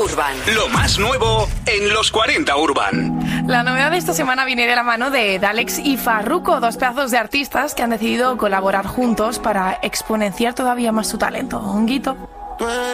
Urban. Lo más nuevo en los 40 Urban. La novedad de esta semana viene de la mano de Dalex y Farruko, dos pedazos de artistas que han decidido colaborar juntos para exponenciar todavía más su talento. Honguito.